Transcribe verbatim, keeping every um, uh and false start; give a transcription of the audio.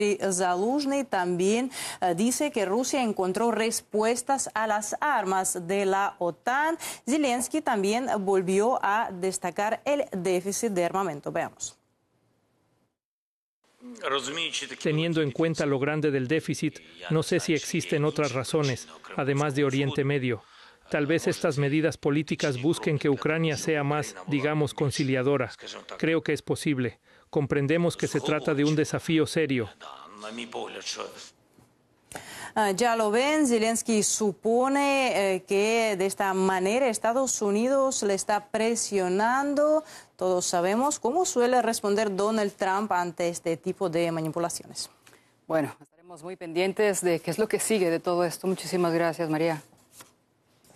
Zaluzny también uh, dice que Rusia encontró respuestas a las armas de la OTAN. Zelensky también volvió a destacar el déficit de armamento. Veamos. Teniendo en cuenta lo grande del déficit, no sé si existen otras razones, además de Oriente Medio. Tal vez estas medidas políticas busquen que Ucrania sea más, digamos, conciliadora. Creo que es posible. Comprendemos que se trata de un desafío serio. Uh, ya lo ven, Zelensky supone eh, que de esta manera Estados Unidos le está presionando. Todos sabemos cómo suele responder Donald Trump ante este tipo de manipulaciones. Bueno, estaremos muy pendientes de qué es lo que sigue de todo esto. Muchísimas gracias, María.